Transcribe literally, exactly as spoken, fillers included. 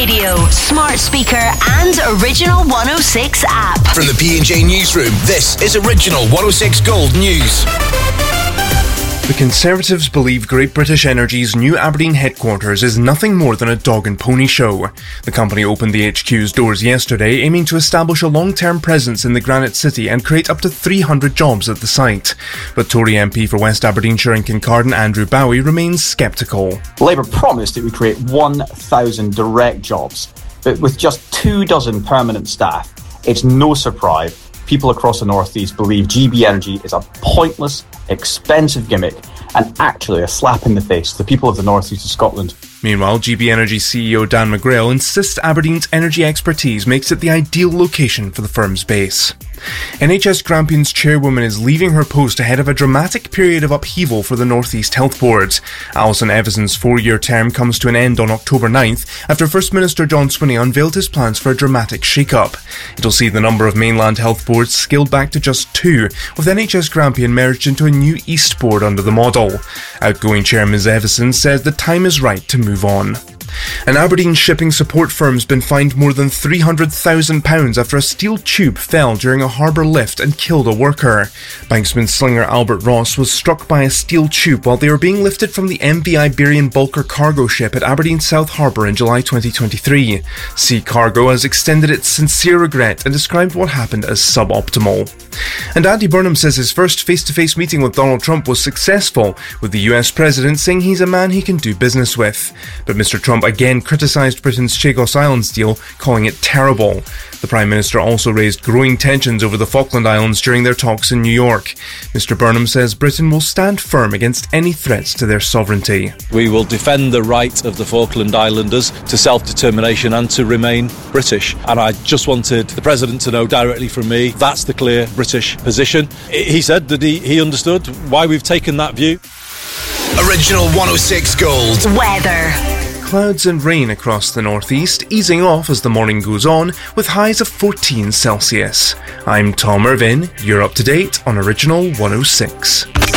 radio, smart speaker and Original one oh six app. From the P and J Newsroom, this is Original one oh six Gold News. The Conservatives believe Great British Energy's new Aberdeen headquarters is nothing more than a dog and pony show. The company opened the H Q's doors yesterday, aiming to establish a long-term presence in the Granite City and create up to three hundred jobs at the site. But Tory M P for West Aberdeenshire and Kincardine Andrew Bowie remains sceptical. Labour promised it would create one thousand direct jobs, but with just two dozen permanent staff, it's no surprise people across the North East believe G B Energy is a pointless, expensive gimmick and actually a slap in the face to the people of the North East of Scotland. Meanwhile, G B Energy C E O Dan McGrail insists Aberdeen's energy expertise makes it the ideal location for the firm's base. N H S Grampians chairwoman is leaving her post ahead of a dramatic period of upheaval for the North East Health Board. Alison Evason's four-year term comes to an end on October ninth after First Minister John Swinney unveiled his plans for a dramatic shake-up. It'll see the number of mainland health boards scaled back to just two, with N H S Grampian merged into a new East Board under the model. Outgoing Chair Miz Evason says the time is right to move on. An Aberdeen shipping support firm's been fined more than three hundred thousand pounds after a steel tube fell during a harbour lift and killed a worker. Banksman slinger Albert Ross was struck by a steel tube while they were being lifted from the M V Iberian bulker cargo ship at Aberdeen South Harbour in July twenty twenty-three. Sea Cargo has extended its sincere regret and described what happened as suboptimal. And Andy Burnham says his first face-to-face meeting with Donald Trump was successful, with the U S president saying he's a man he can do business with. But Mister Trump again criticised Britain's Chagos Islands deal, calling it terrible. The Prime Minister also raised growing tensions over the Falkland Islands during their talks in New York. Mister Burnham says Britain will stand firm against any threats to their sovereignty. We will defend the right of the Falkland Islanders to self-determination and to remain British. And I just wanted the President to know directly from me, that's the clear British position. He said that he, he understood why we've taken that view. Original one oh six Gold. Weather. Clouds and rain across the northeast, easing off as the morning goes on, with highs of fourteen Celsius. I'm Tom Irvin, you're up to date on Original one oh six.